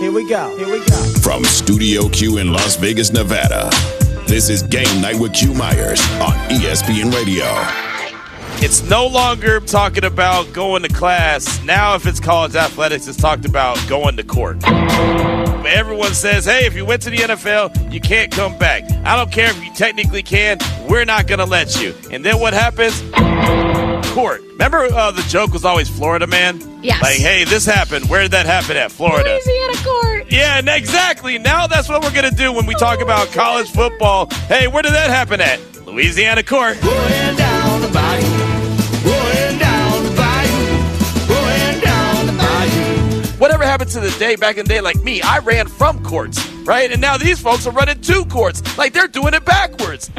Here we go. From Studio Q in Las Vegas, Nevada, this is Game Night with Q Myers on ESPN Radio. It's no longer talking about going to class. Now, if it's college athletics, it's talked about going to court. Everyone says, hey, if you went to the NFL, you can't come back. I don't care if you technically can. We're not going to let you. And then what happens? Court. Remember the joke was always Florida man? Yes. Like, hey, this happened. Where did that happen at? Florida. Louisiana court. Yeah, and exactly. Now that's what we're going to do when we talk about college football. Hey, where did that happen at? Louisiana court. Going down the bayou. Going down the bayou. Going down the bayou. Whatever happened to the day back in the day, like me, I ran from courts, right? And now these folks are running to courts. Like they're doing it backwards.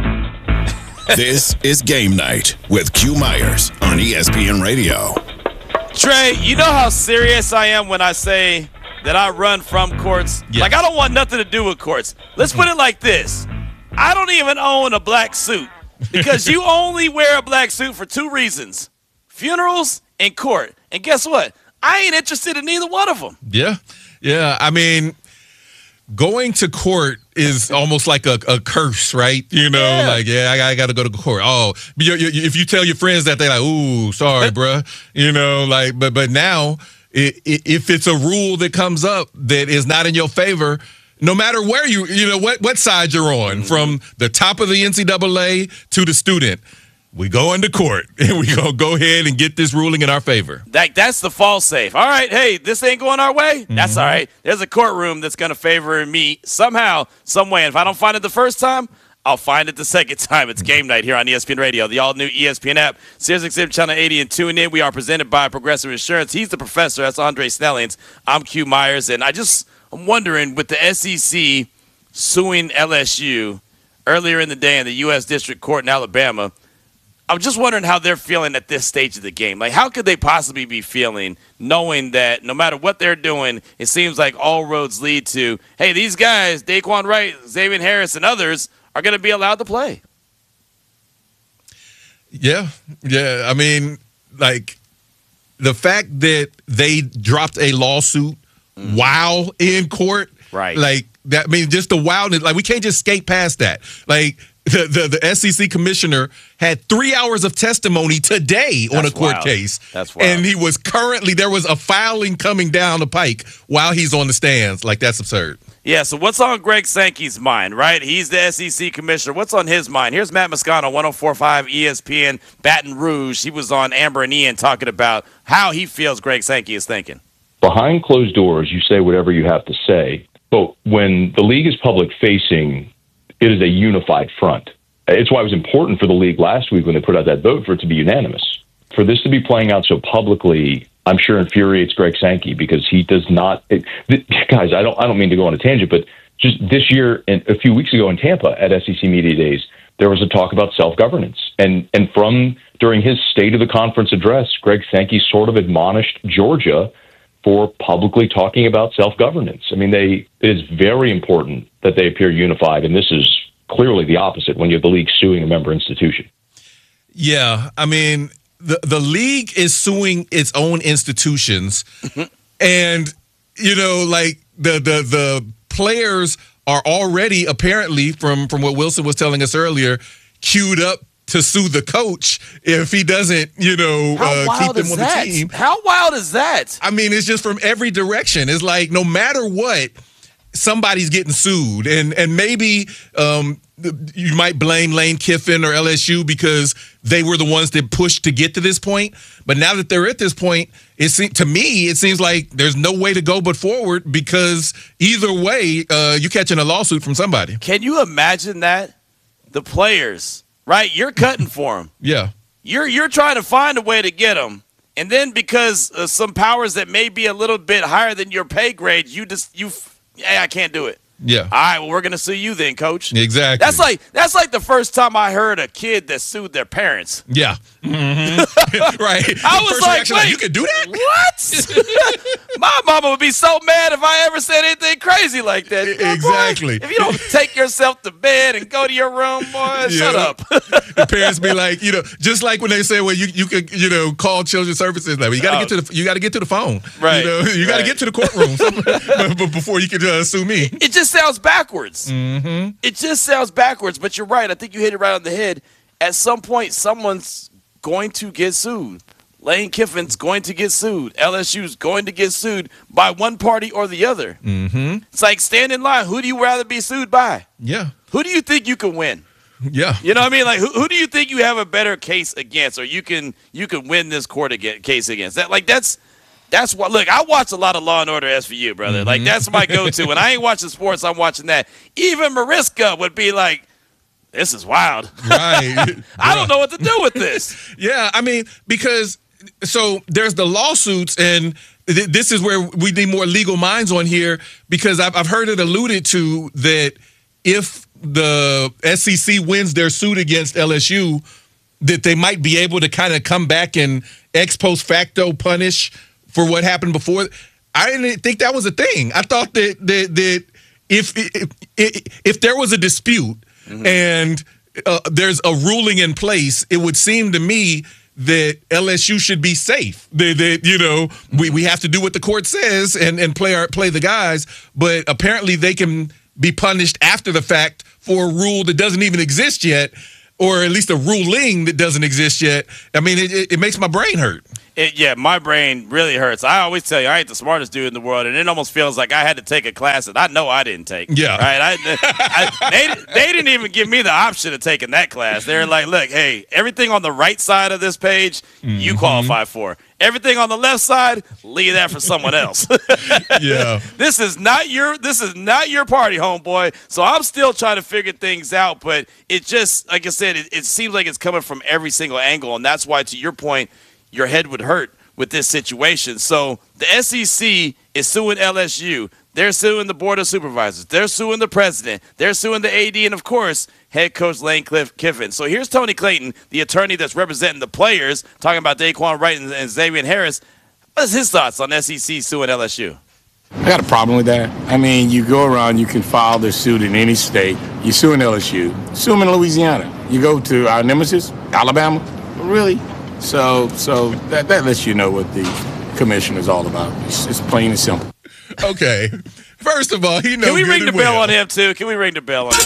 This is Game Night with Q Myers on ESPN Radio. Trey, you know how serious I am when I say that I run from courts? Yes. Like I don't want nothing to do with courts. Let's put it like this. I don't even own a black suit because you only wear a black suit for two reasons: funerals and court. And guess what? I ain't interested in either one of them. Yeah. I mean, going to court is almost like a curse, right? You know, I got to go to court. Oh, if you tell your friends that, they're like, ooh, sorry, bruh. You know, like, but now, if it's a rule that comes up that is not in your favor, no matter where you know, what side you're on, from the top of the NCAA to the student, we go into court and we gonna go ahead and get this ruling in our favor. That's the fall safe. All right, hey, this ain't going our way. That's all right. There's a courtroom that's gonna favor me somehow, some way. And if I don't find it the first time, I'll find it the second time. It's Game Night here on ESPN Radio, the all-new ESPN app, Sirius XM Channel 80, and tune in. We are presented by Progressive Insurance. He's the professor. That's Andre Snellings. I'm Q Myers, and I'm wondering, with the SEC suing LSU earlier in the day in the U.S. District Court in Alabama, I'm just wondering how they're feeling at this stage of the game. Like, how could they possibly be feeling knowing that no matter what they're doing, it seems like all roads lead to, hey, these guys, Daquan Wright, Xavier Harris, and others are going to be allowed to play? Yeah. I mean, like, the fact that they dropped a lawsuit while in court, right? Like, that, I mean, just the wildness. Like, we can't just skate past that. Like, the SEC commissioner had 3 hours of testimony today on a court case. That's wild. And there was a filing coming down the pike while he's on the stands. Like, that's absurd. Yeah, so what's on Greg Sankey's mind, right? He's the SEC commissioner. What's on his mind? Here's Matt Moscano, 104.5 ESPN, Baton Rouge. He was on Amber and Ian talking about how he feels Greg Sankey is thinking. Behind closed doors, you say whatever you have to say. But when the league is public-facing, it is a unified front. It's why it was important for the league last week when they put out that vote for it to be unanimous. For this to be playing out so publicly, I'm sure infuriates Greg Sankey because he does not. Guys, I don't mean to go on a tangent, but just this year and a few weeks ago in Tampa at SEC Media Days, there was a talk about self-governance. And from during his State of the Conference address, Greg Sankey sort of admonished Georgia for publicly talking about self-governance. I mean, it is very important that they appear unified, and this is clearly the opposite when you have the league suing a member institution. Yeah, I mean, the league is suing its own institutions, and, you know, like, the players are already, apparently, from what Wilson was telling us earlier, queued up to sue the coach if he doesn't, keep them on the team. How wild is that? I mean, it's just from every direction. It's like no matter what, somebody's getting sued. And maybe you might blame Lane Kiffin or LSU because they were the ones that pushed to get to this point. But now that they're at this point, to me, it seems like there's no way to go but forward because either way, you're catching a lawsuit from somebody. Can you imagine that? The players... Right, you're cutting for them. Yeah, you're trying to find a way to get them, and then because of some powers that may be a little bit higher than your pay grade, I can't do it. Yeah. All right, well, we're gonna sue you then, coach. Exactly. That's like the first time I heard a kid that sued their parents. Yeah. Mm-hmm. Right. I was like, wait, you could do that? What? My mama would be so mad if I ever said anything crazy like that. Exactly. Boy, if you don't take yourself to bed and go to your room, boy, shut up. The parents be like, just like when they say, well, you could, call children's services. Like, well, you got to get to the phone. Right. You got to get to the courtroom before you can sue me. It just sounds backwards. Mm-hmm. It just sounds backwards. But you're right. I think you hit it right on the head. At some point, someone's going to get sued. Lane Kiffin's going to get sued. LSU's going to get sued by one party or the other. Mm-hmm. It's like, stand in line. Who do you rather be sued by? Yeah. Who do you think you can win? Yeah. You know what I mean? Like, who do you think you have a better case against, or you can win this case against? That's what. Look, I watch a lot of Law and Order SVU, brother. Mm-hmm. Like, that's my go-to. When I ain't watching sports, I'm watching that. Even Mariska would be like, this is wild. Right. I don't know what to do with this. Yeah, I mean, because so there's the lawsuits, and this is where we need more legal minds on here, because I've heard it alluded to that if the SEC wins their suit against LSU, that they might be able to kind of come back and ex post facto punish for what happened before. I didn't think that was a thing. I thought that if there was a dispute, mm-hmm. and there's a ruling in place, it would seem to me that LSU should be safe. That we have to do what the court says and play the guys, but apparently they can be punished after the fact for a rule that doesn't even exist yet, or at least a ruling that doesn't exist yet. I mean, it makes my brain hurt. Yeah, my brain really hurts. I always tell you, I ain't the smartest dude in the world, and it almost feels like I had to take a class that I know I didn't take. Yeah. Right? They didn't even give me the option of taking that class. They're like, look, hey, everything on the right side of this page, you qualify for. Everything on the left side, leave that for someone else. Yeah. This is not your party, homeboy. So I'm still trying to figure things out, but it just, like I said, it seems like it's coming from every single angle, and that's why, to your point, your head would hurt with this situation. So the SEC is suing LSU. They're suing the Board of Supervisors. They're suing the president. They're suing the AD, and, of course, head coach Lane Kiffin. So here's Tony Clayton, the attorney that's representing the players, talking about Daquan Wright and Xavier Harris. What's his thoughts on SEC suing LSU? I got a problem with that. I mean, you go around, you can file this suit in any state. You sue in LSU. Sue them in Louisiana. You go to our nemesis, Alabama. Really? So that lets you know what the commission is all about. It's plain and simple. Okay. First of all, he knows. Can we ring the bell on him, too? Can we ring the bell on him?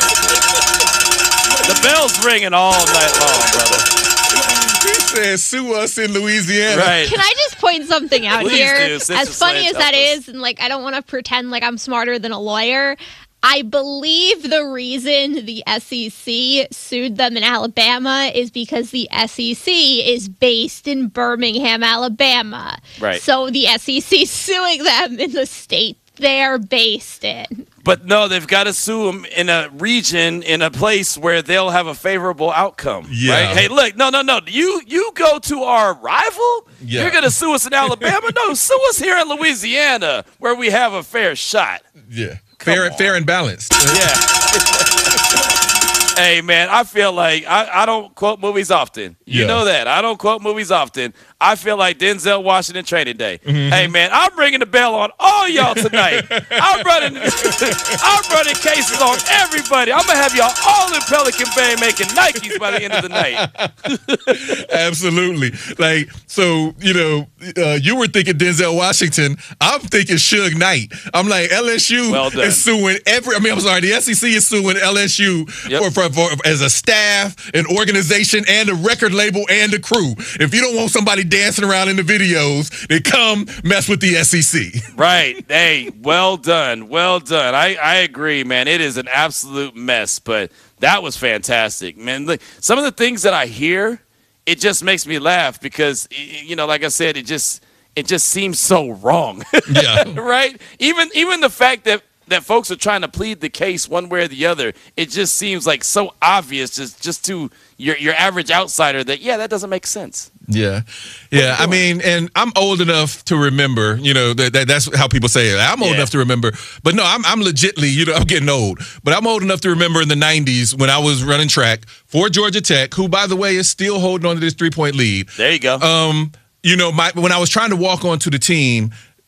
The bell's ringing all night long, brother. He said, sue us in Louisiana. Right. Can I just point something out Please here? do. As funny as that is, and like I don't want to pretend like I'm smarter than a lawyer, I believe the reason the SEC sued them in Alabama is because the SEC is based in Birmingham, Alabama. Right. So the SEC is suing them in the state they're based in. But no, they've got to sue them in a region, in a place where they'll have a favorable outcome. Yeah. Right? Hey, look, no. You go to our rival? Yeah. You're going to sue us in Alabama? No, sue us here in Louisiana where we have a fair shot. Yeah. Fair and balanced. Yeah. Hey, man, I feel like I don't quote movies often. You know that. I don't quote movies often. I feel like Denzel Washington Training Day. Mm-hmm. Hey, man, I'm ringing the bell on all y'all tonight. I'm running cases on everybody. I'm going to have y'all all in Pelican Bay making Nikes by the end of the night. Absolutely. Like, so, you were thinking Denzel Washington. I'm thinking Suge Knight. I'm like, LSU is suing the SEC is suing LSU for as a staff, an organization, and a record label and a crew. If you don't want somebody dancing around in the videos, they come mess with the SEC. Right. Hey, well done. Well done. I agree, man. It is an absolute mess, but that was fantastic, man. Look, some of the things that I hear, it just makes me laugh because, like I said, it just seems so wrong. Yeah. Right? Even the fact that folks are trying to plead the case one way or the other, it just seems like so obvious just to your average outsider that doesn't make sense. Yeah. I mean, and I'm old enough to remember, that's how people say it. I'm old enough to remember, but no, I'm legitly, I'm getting old, but I'm old enough to remember in the 90s when I was running track for Georgia Tech, who, by the way, is still holding on to this 3-point lead. There you go. When I was trying to walk onto the team,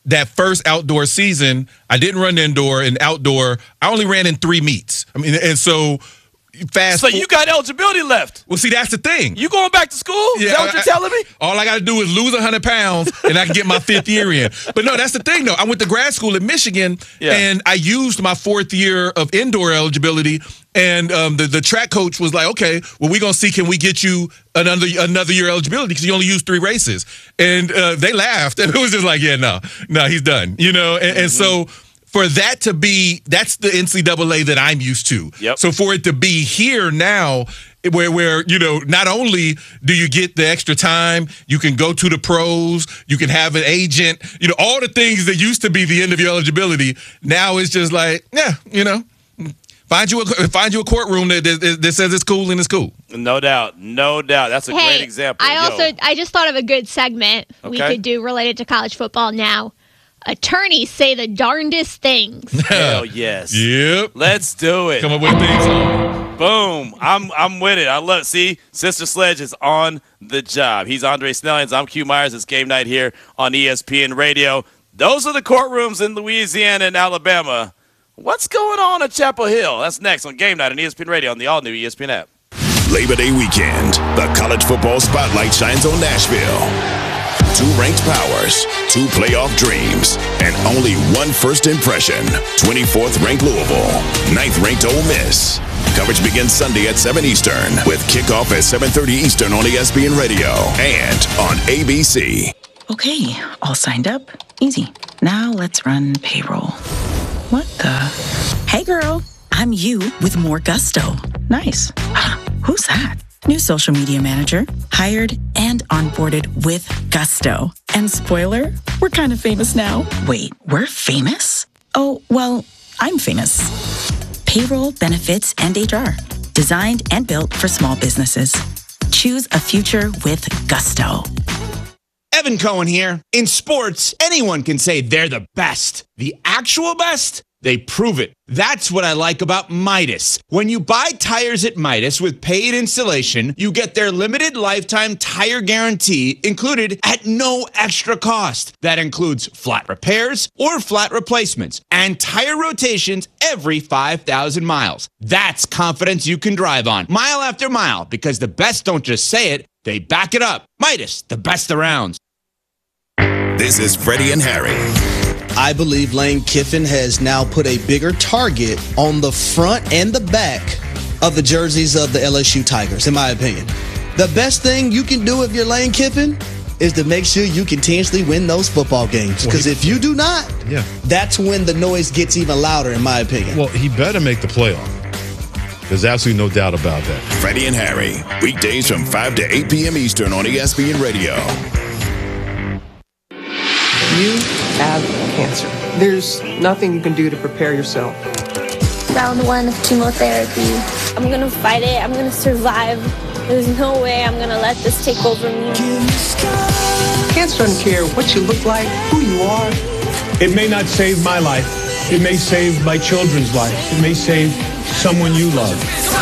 that first outdoor season, I didn't run indoor and outdoor. I only ran in 3 meets. I mean, and so So you got eligibility left. Well, see, that's the thing. You going back to school? Is that what you're telling me? All I got to do is lose 100 pounds, and I can get my 5th year in. But no, that's the thing, though. I went to grad school in Michigan, and I used my 4th year of indoor eligibility, and the track coach was like, okay, well, we're going to see, can we get you another year eligibility because you only used 3 races. And they laughed, and it was just like, yeah, no, he's done. And so for that to be, that's the NCAA that I'm used to. Yep. So for it to be here now, where not only do you get the extra time, you can go to the pros, you can have an agent, all the things that used to be the end of your eligibility. Now it's just like, find you a courtroom that says it's cool and it's cool. No doubt. That's a great example. I just thought of a good segment we could do related to college football now. Attorneys say the darndest things. Hell yes. Yep. Let's do it. Come up with things on. Boom. I'm with it. I love it. See, Sister Sledge is on the job. He's Andre Snellings. I'm Q Myers. It's Game Night here on ESPN Radio. Those are the courtrooms in Louisiana and Alabama. What's going on at Chapel Hill? That's next on Game Night on ESPN Radio on the all-new ESPN app. Labor Day weekend, the college football spotlight shines on Nashville. 2 ranked powers, 2 playoff dreams, and only 1 first impression. 24th ranked Louisville, 9th ranked Ole Miss. Coverage begins Sunday at 7 Eastern with kickoff at 7:30 Eastern on ESPN Radio and on ABC. Okay, all signed up. Easy. Now let's run payroll. What the? Hey girl, I'm you with more gusto. Nice. Who's that? New social media manager, hired and onboarded with gusto. And spoiler, we're kind of famous now. Wait, we're famous? Oh, well, I'm famous. Payroll, benefits, and HR. Designed and built for small businesses. Choose a future with gusto. Evan Cohen here. In sports, anyone can say they're the best. The actual best? They prove it. That's what I like about Midas. When you buy tires at Midas with paid installation, you get their limited lifetime tire guarantee included at no extra cost. That includes flat repairs or flat replacements and tire rotations every 5,000 miles. That's confidence you can drive on mile after mile because the best don't just say it, they back it up. Midas, the best around. This is Freddie and Harry. I believe Lane Kiffin has now put a bigger target on the front and the back of the jerseys of the LSU Tigers, in my opinion. The best thing you can do if you're Lane Kiffin is to make sure you continuously win those football games. Because if you do not, that's when the noise gets even louder, in my opinion. Well, he better make the playoff. There's absolutely no doubt about that. Freddie and Harry, weekdays from 5 to 8 p.m. Eastern on ESPN Radio. You have cancer. There's nothing you can do to prepare yourself. Round 1 of chemotherapy. I'm gonna fight it. I'm gonna survive. There's no way I'm gonna let this take over me. Cancer doesn't care what you look like, who you are. It may not save my life. It may save my children's life. It may save someone you love.